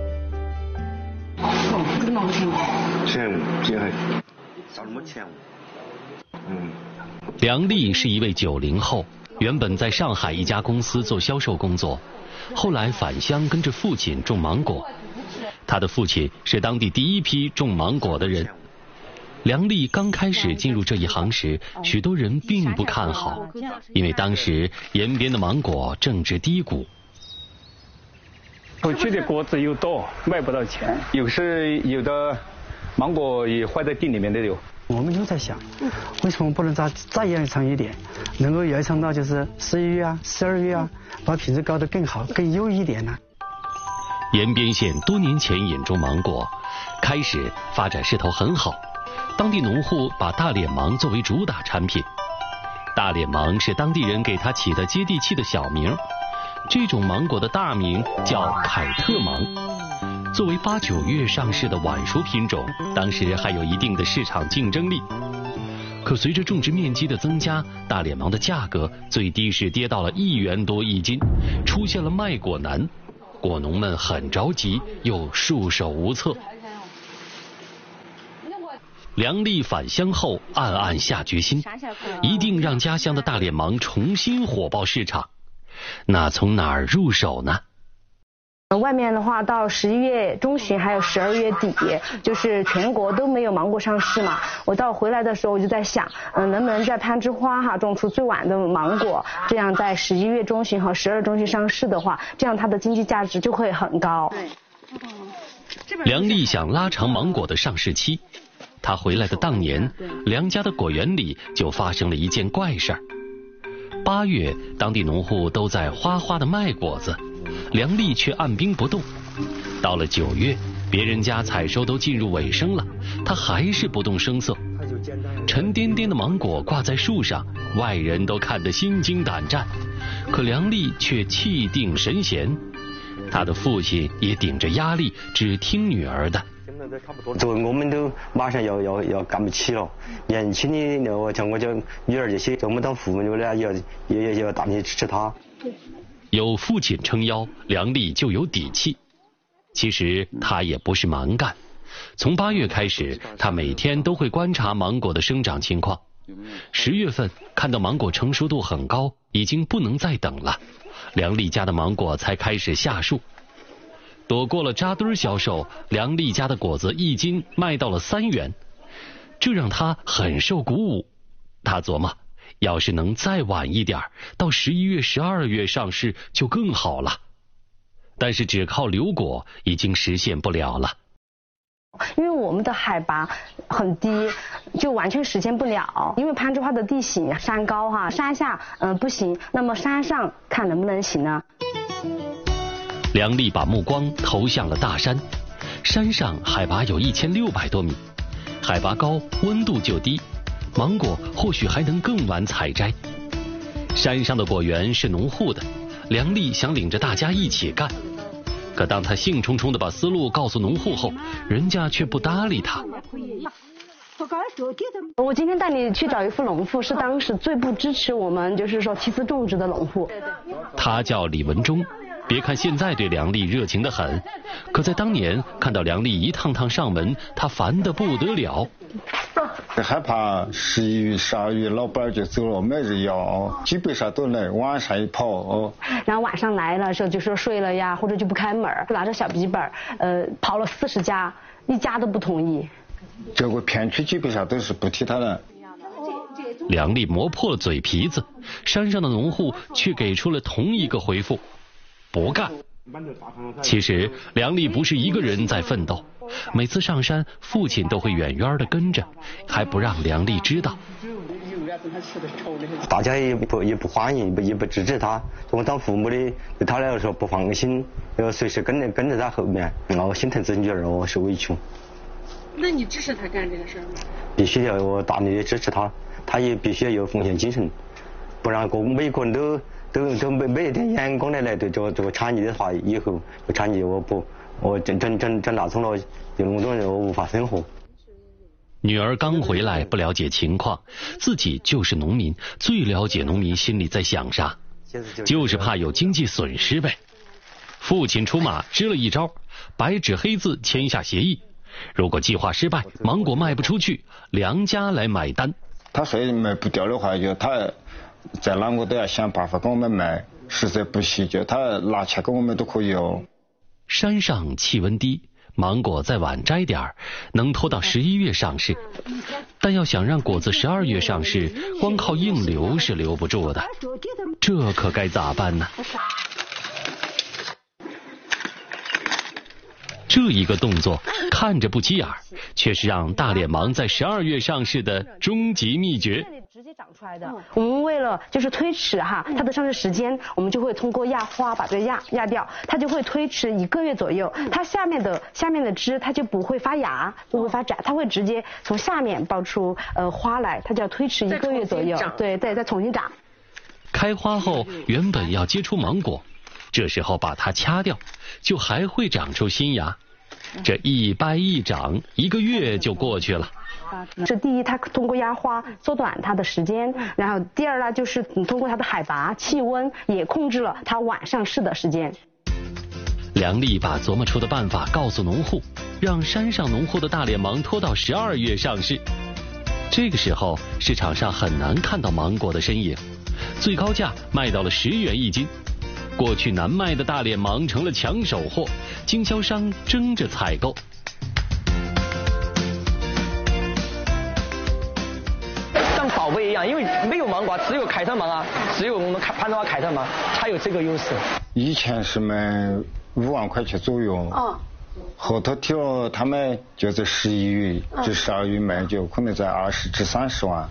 前五，这还少什么前五？嗯。 梁丽是一位九零后，原本在上海一家公司做销售工作，后来返乡跟着父亲种芒果。他的父亲是当地第一批种芒果的人。梁丽刚开始进入这一行时，许多人并不看好，因为当时延边的芒果正值低谷。 出去的果子又多，卖不到钱。有时有的芒果也坏在地里面的有。 我们就在想，为什么不能再再延长一点，能够延长到就是十一月啊、十二月啊，把品质搞得更好、更优一点呢？ 延边县多年前引种芒果，开始发展势头很好，当地农户把大脸芒作为主打产品。大脸芒是当地人给它起的接地气的小名， 这种芒果的大名叫凯特芒。作为八九月上市的晚熟品种，当时还有一定的市场竞争力。可随着种植面积的增加，大脸芒的价格最低是跌到了一元多一斤，出现了卖果难。果农们很着急，又束手无策。梁丽返乡后暗暗下决心，一定让家乡的大脸芒重新火爆市场。那从哪儿入手呢？ 外面的话，到十一月中旬还有十二月底，就是全国都没有芒果上市嘛。我到回来的时候，我就在想，嗯，能不能在攀枝花哈种出最晚的芒果，这样在十一月中旬和十二中旬上市的话，这样它的经济价值就会很高。 梁丽想拉长芒果的上市期。他回来的当年，梁家的果园里就发生了一件怪事儿。八月，当地农户都在哗哗的卖果子，梁丽却按兵不动。到了九月，别人家采收都进入尾声了，他还是不动声色。沉甸甸的芒果挂在树上，外人都看得心惊胆战，可梁丽却气定神闲。他的父亲也顶着压力，只听女儿的。 作为我们都马上要要要干不起了，年轻的那我像我家女儿这些，我们当父母的呢，要也也要大力支持她。 有父亲撑腰，梁丽就有底气。其实他也不是蛮干，从八月开始，他每天都会观察芒果的生长情况。十月份看到芒果成熟度很高，已经不能再等了，梁丽家的芒果才开始下树。躲过了扎堆销售，梁丽家的果子一斤卖到了三元，这让他很受鼓舞。他琢磨，要是能再晚一点，到十一月、十二月上市就更好了。但是只靠留果已经实现不了了， 因为我们的海拔很低，就完全实现不了。因为攀枝花的地形山高哈，山下嗯、呃、不行，那么山上看能不能行呢？ 梁丽把目光投向了大山，山上海拔有一千六百多米，海拔高，温度就低，芒果或许还能更晚采摘。山上的果园是农户的，梁丽想领着大家一起干，可当他兴冲冲地把思路告诉农户后，人家却不搭理他。 我今天带你去找一户农户，是当时最不支持我们就是说梯次种植的农户。 他叫李文忠。别看现在对梁丽热情得很，可在当年看到梁丽一趟趟上门，他烦得不得了。 害怕十一月、十二月老板就走了，没人要，基本上都来晚上一跑哦。 然后晚上来了时候就说睡了呀，或者就不开门，拿着小笔记本，呃，跑了四十家，一家都不同意。 这个片区基本上都是不替他的。 梁丽磨破了嘴皮子，山上的农户却给出了同一个回复。不干。其实梁丽不是一个人在奋斗，每次上山，父亲都会远远的跟着，还不让梁丽知道。 大家也不也不欢迎，也不支持他。我当父母的对他来说不放心，要随时跟着跟着他后面，我心疼自己女儿，我受委屈。 那你支持他干这个事儿吗？ 必须要我大力的支持他，他也必须要有奉献精神，不然个每个人都。都都没没一点眼光的来对这个这个产业的话，以后这产业我不我真真真真大从了，有那么多人我无法生活。 女儿刚回来，不了解情况，自己就是农民，最了解农民心里在想啥，就是怕有经济损失呗。父亲出马支了一招，白纸黑字签下协议，如果计划失败，芒果卖不出去，梁家来买单。 他说卖不掉的话，就他。在哪个都要想办法给我们卖，实在不行就他拿钱给我们都可以哦。 山上气温低，芒果再晚摘点儿，能拖到十一月上市。但要想让果子十二月上市，光靠硬留是留不住的，这可该咋办呢？这一个动作看着不起眼，却是让大脸芒在十二月上市的终极秘诀。 直接长出来的。我们为了就是推迟哈它的上市时间，我们就会通过压花把这个压压掉，它就会推迟一个月左右。它下面的下面的枝它就不会发芽，不会发芽，它会直接从下面爆出呃花来，它就要推迟一个月左右。对对，再重新长。 开花后原本要结出芒果， 这时候把它掐掉，就还会长出新芽。这一掰一长，一个月就过去了。 这第一，它通过压花缩短它的时间，然后第二呢，就是通过它的海拔、气温也控制了它晚上市的时间。 梁丽把琢磨出的办法告诉农户，让山上农户的大脸芒拖到十二月上市。这个时候市场上很难看到芒果的身影，最高价卖到了十元一斤。过去难卖的大脸芒成了抢手货，经销商争着采购。 像宝贝一样，因为没有芒果，只有凯特芒啊，只有我们攀枝花凯特芒才有这个优势。 以前是卖五万块钱左右，哦，后头调他们就在十一月至十二月卖，就可能在二十至三十万。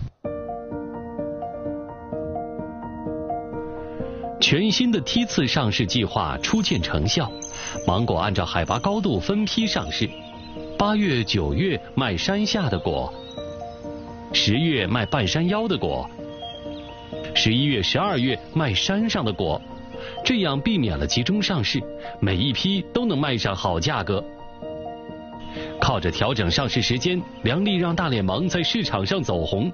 全新的梯次上市计划初见成效，芒果按照海拔高度分批上市。八月、九月卖山下的果，十月卖半山腰的果，十一月、十二月卖山上的果，这样避免了集中上市，每一批都能卖上好价格。靠着调整上市时间，梁丽让大脸芒在市场上走红。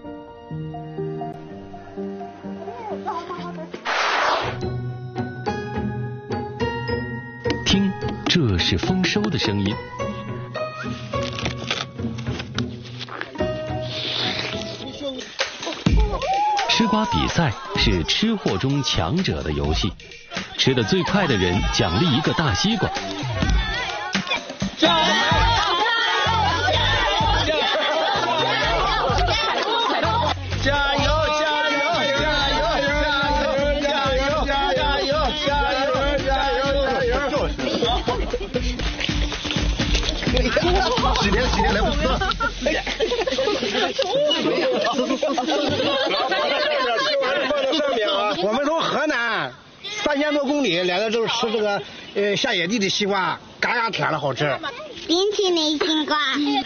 听，这是丰收的声音。吃瓜比赛是吃货中强者的游戏，吃得最快的人奖励一个大西瓜。 几年几年来不及了。放到上面啊！我们从河南三千多公里来到这儿吃这个呃下野地的西瓜，嘎嘎甜了，好吃。 冰淇淋西瓜。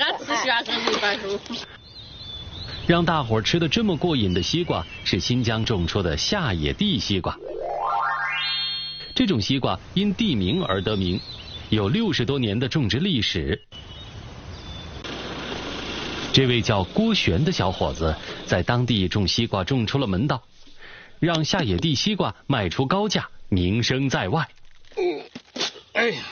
让大伙儿吃得这么过瘾的西瓜是新疆种出的下野地西瓜。这种西瓜因地名而得名，有六十多年的种植历史。这位叫郭璇的小伙子在当地种西瓜种出了门道，让下野地西瓜卖出高价，名声在外。 嗯，哎呀，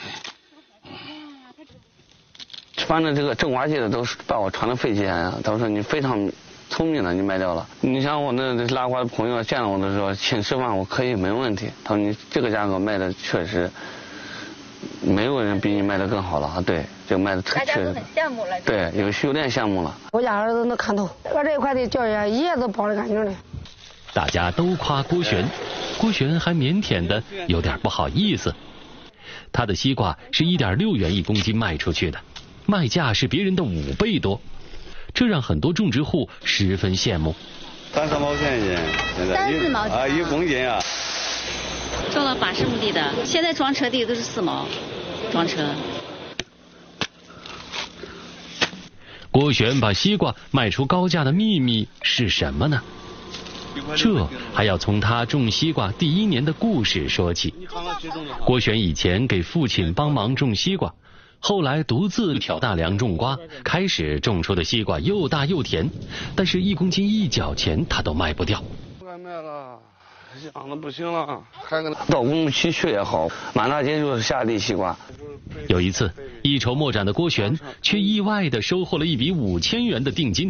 反正这个种瓜机的都是把我传的费劲啊，都说你非常聪明的，你卖掉了。你像我那拉瓜的朋友见到我的时候，请吃饭我可以没问题。他说你这个价格卖的确实。没有人比你卖的更好了啊！对，就卖的特确实。大家都很羡慕了。对，有有点羡慕了。 我家儿子能看透，我这一块地掉下，一夜子包的干净的。 大家都夸郭璇，郭璇还腼腆的有点不好意思。他的西瓜是一点六元一公斤卖出去的，卖价是别人的五倍多，这让很多种植户十分羡慕。 三四毛钱一斤，现在三四毛钱啊，一公斤啊。 种了八十亩地的，现在装车地都是四毛，装车。 郭璇把西瓜卖出高价的秘密是什么呢？这还要从他种西瓜第一年的故事说起。郭璇以前给父亲帮忙种西瓜，后来独自挑大梁种瓜，开始种出的西瓜又大又甜，但是一公斤一角钱他都卖不掉。 不敢卖了。养的不行了，还跟到工期去也好，满大街就是下地西瓜。 有一次，一筹莫展的郭璇却意外的收获了一笔五千元的定金。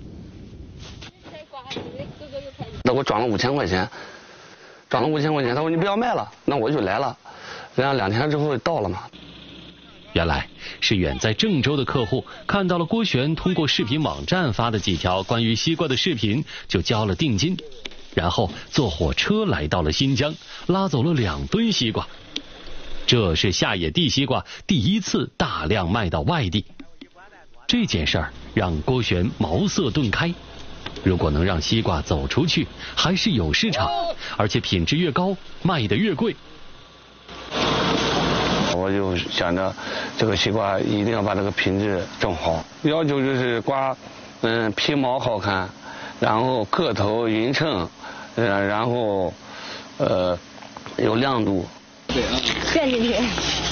那我转了五千块钱，转了五千块钱，他说你不要卖了，那我就来了。然后两天之后到了嘛。 原来是远在郑州的客户看到了郭璇通过视频网站发的几条关于西瓜的视频，就交了定金。然后坐火车来到了新疆，拉走了两吨西瓜。这是下野地西瓜第一次大量卖到外地。这件事儿让郭璇茅塞顿开。如果能让西瓜走出去，还是有市场，而且品质越高，卖得越贵。 我就想着这个西瓜一定要把这个品质种好，要求就是瓜，嗯，皮毛好看，然后个头匀称，呃，然后呃有亮度。 对啊， 陷进去。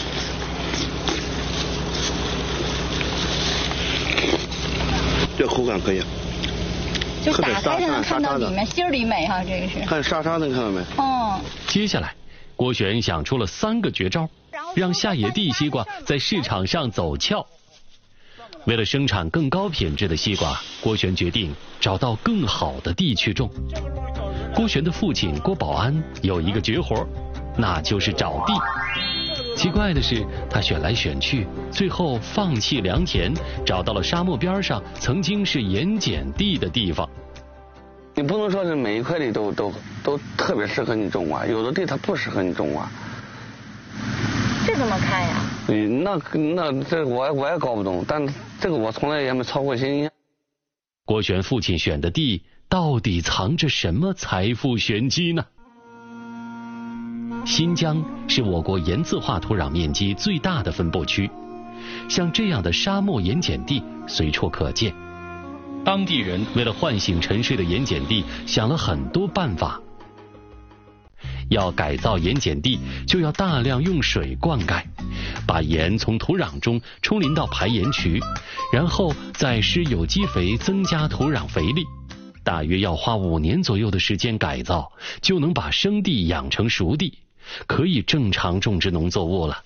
这口感可以。 就打开就能看到里面芯儿里美哈，这个是。 看沙沙的，看到没？ 哦。 接下来，郭璇想出了三个绝招，让下野地西瓜在市场上走俏。为了生产更高品质的西瓜，郭璇决定找到更好的地去种。郭璇的父亲郭保安有一个绝活，那就是找地。奇怪的是，他选来选去，最后放弃良田，找到了沙漠边上曾经是盐碱地的地方。 你不能说是每一块地都都都特别适合你种瓜，有的地它不适合你种瓜。 这怎么看呀？ 嗯，那那这我我也搞不懂，但这个我从来也没操过心。 郭璇父亲选的地到底藏着什么财富玄机呢？新疆是我国盐渍化土壤面积最大的分布区，像这样的沙漠盐碱地随处可见。当地人为了唤醒沉睡的盐碱地，想了很多办法。要改造盐碱地，就要大量用水灌溉，把盐从土壤中冲淋到排盐渠，然后再施有机肥增加土壤肥力。大约要花五年左右的时间改造，就能把生地养成熟地，可以正常种植农作物了。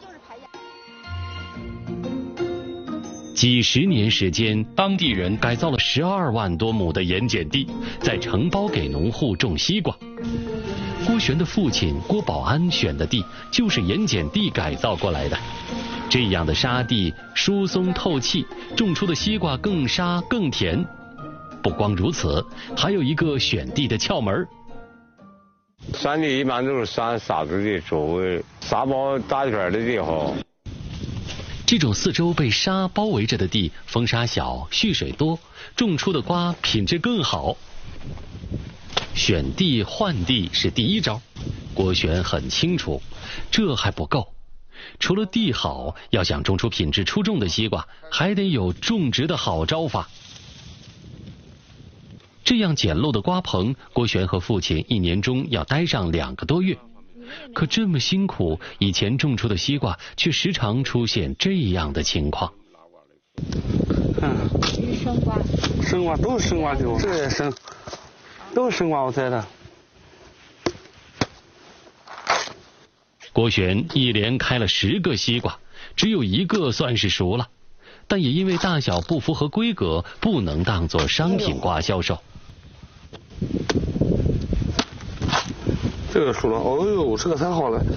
几十年时间，当地人改造了十二万多亩的盐碱地，再承包给农户种西瓜。郭璇的父亲郭保安选的地就是盐碱地改造过来的，这样的沙地疏松透气，种出的西瓜更沙更甜。不光如此，还有一个选地的窍门。 山地一般都是选沙子地，周围沙包大圈的地好。 这种四周被沙包围着的地，风沙小，蓄水多，种出的瓜品质更好。选地换地是第一招，郭璇很清楚，这还不够。除了地好，要想种出品质出众的西瓜，还得有种植的好招法。这样简陋的瓜棚，郭璇和父亲一年中要待上两个多月。可这么辛苦，以前种出的西瓜却时常出现这样的情况。 嗯， 这是生瓜， 生瓜都是生瓜丢，这也生，都是生瓜我摘的。 郭璇一连开了十个西瓜，只有一个算是熟了，但也因为大小不符合规格，不能当作商品瓜销售。 这个熟了，哦呦，这个太好了！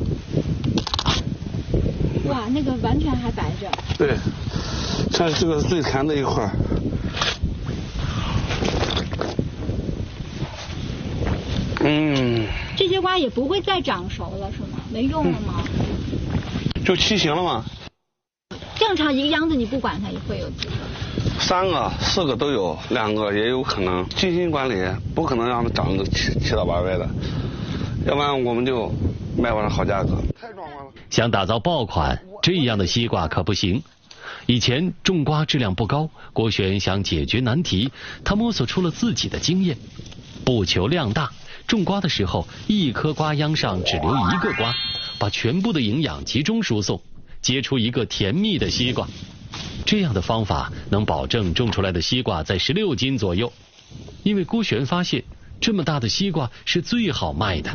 哇，那个完全还白着。 对，像这个是最甜的一块。嗯。 这些瓜也不会再长熟了是吗？没用了吗？ 嗯、就畸形了吗？ 正常一个秧子你不管它也会有几个？ 三个、四个都有，两个也有可能。精心管理，不可能让它长个七七到八百的。要不然我们就卖不上好价格。 想打造爆款，这样的西瓜可不行。以前种瓜质量不高，郭璇想解决难题，他摸索出了自己的经验，不求量大，种瓜的时候一颗瓜秧上只留一个瓜，把全部的营养集中输送，结出一个甜蜜的西瓜。这样的方法能保证种出来的西瓜在十六斤左右，因为郭璇发现这么大的西瓜是最好卖的。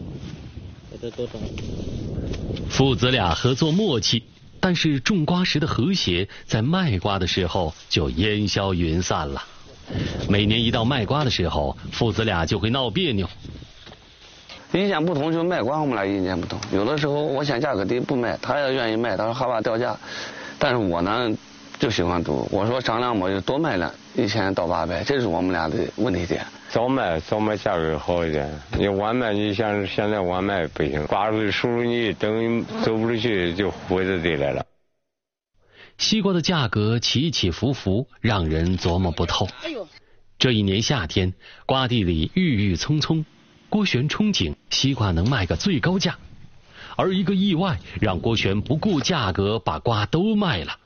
父子俩合作默契，但是种瓜时的和谐在卖瓜的时候就烟消云散了。每年一到卖瓜的时候，父子俩就会闹别扭。 意见不同就卖瓜，我们俩意见不同。有的时候我想价格低不卖，他也愿意卖，他说害怕掉价。但是我呢就喜欢赌，我说商量我就多卖两一千到八百，这是我们俩的问题点。 早卖早卖价格好一点，你晚卖你像现在晚卖不行，瓜子输入你等走不出去就回到地来了。 西瓜的价格起起伏伏，让人琢磨不透。这一年夏天，瓜地里郁郁葱葱，郭璇憧憬西瓜能卖个最高价，而一个意外让郭璇不顾价格把瓜都卖了。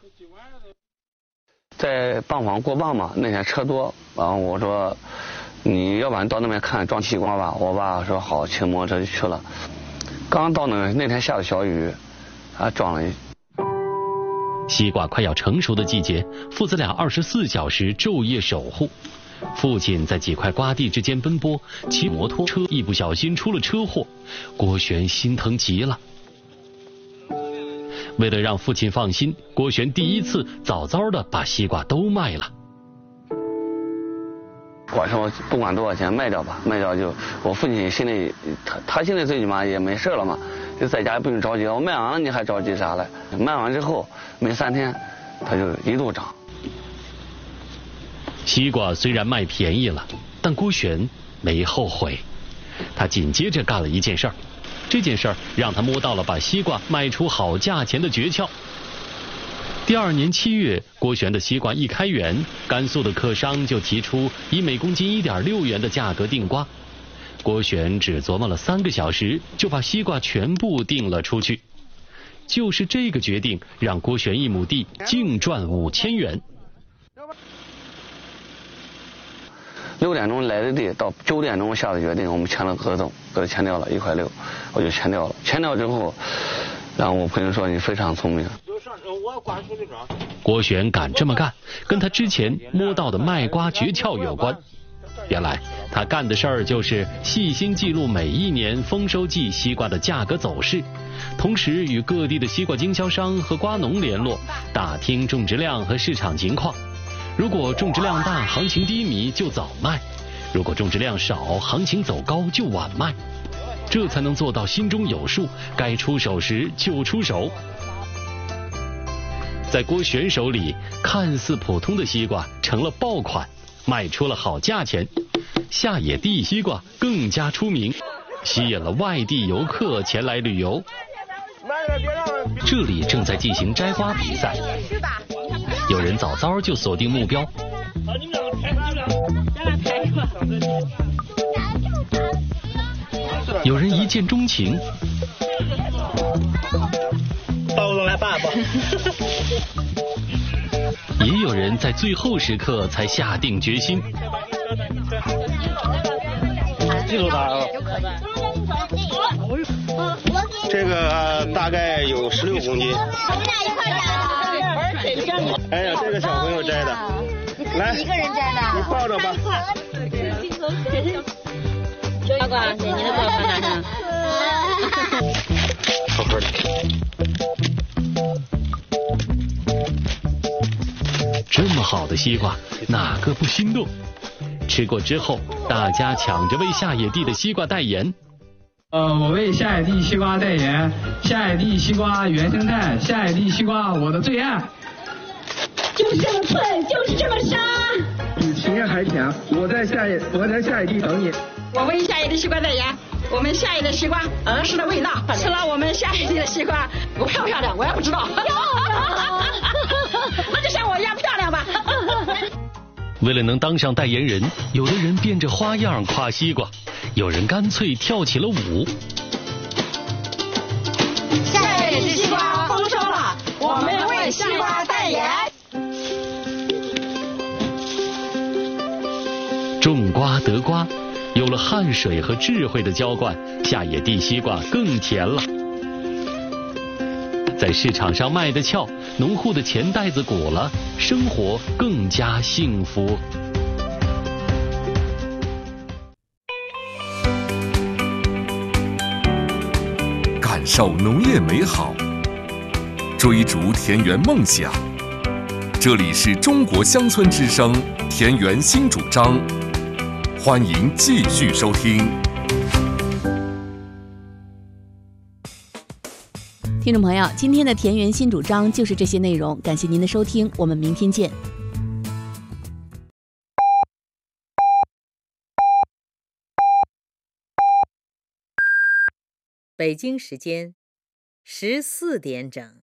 在棒房过磅嘛，那天车多，然后我说你要不然到那边看装西瓜吧，我爸说好，骑摩托车就去了。 刚到那那天下的小雨，啊，撞了一。 西瓜快要成熟的季节，父子俩二十四小时昼夜守护。父亲在几块瓜地之间奔波，骑摩托车一不小心出了车祸，郭璇心疼极了。为了让父亲放心，郭璇第一次早早的把西瓜都卖了。 我说不管多少钱卖掉吧，卖掉就我父亲心里他他心里最起码也没事了嘛，就在家也不用着急了。我卖完了你还着急啥嘞？卖完之后没三天，他就一路涨。 西瓜虽然卖便宜了，但郭璇没后悔。他紧接着干了一件事儿，这件事儿让他摸到了把西瓜卖出好价钱的诀窍。第二年七月，郭璇的西瓜一开园，甘肃的客商就提出以每公斤一点六元的价格订瓜。郭璇只琢磨了三个小时，就把西瓜全部订了出去。就是这个决定，让郭璇一亩地净赚五千元。 六点钟来的地，到九点钟下的决定，我们签了合同，给他签掉了一块六，我就签掉了。签掉之后，然后我朋友说你非常聪明。 郭璇敢这么干，跟他之前摸到的卖瓜诀窍有关。原来他干的事儿就是细心记录每一年丰收季西瓜的价格走势，同时与各地的西瓜经销商和瓜农联络，打听种植量和市场情况。如果种植量大，行情低迷就早卖；如果种植量少，行情走高就晚卖。这才能做到心中有数，该出手时就出手。在郭璇手里，看似普通的西瓜成了爆款，卖出了好价钱。下野地西瓜更加出名，吸引了外地游客前来旅游。这里正在进行摘瓜比赛，有人早早就锁定目标。有人一见钟情， 包容来爸爸。 也有人在最后时刻才下定决心。 记住它啊！ 这个、呃、大概有十六公斤。哎呀，这个小朋友摘的，来， 一个人摘的， 你抱着吧。 小瓜，给你的瓜放哪呢？ 好好的。 这么好的西瓜，哪个不心动？吃过之后，大家抢着为下野地的西瓜代言。 呃，我为下野地西瓜代言，下野地西瓜原生态，下野地西瓜我的最爱。 就是这么脆，就是这么沙。 比晴天还甜，我在下野，我在下野地等你。 我为下野地西瓜代言，我们下野的西瓜儿时的味道，吃了我们下野地的西瓜，我漂不漂亮？我也不知道。那就像我一样漂亮吧。 为了能当上代言人，有的人变着花样夸西瓜，有人干脆跳起了舞。 下野地西瓜丰收了，我们为西瓜代言。 种瓜得瓜，有了汗水和智慧的浇灌，下野地西瓜更甜了。在市场上卖的俏，农户的钱袋子鼓了，生活更加幸福。 感受农业美好，追逐田园梦想。这里是中国乡村之声田园新主张，欢迎继续收听。 听众朋友，今天的田园新主张就是这些内容，感谢您的收听，我们明天见。 北京时间十四点整。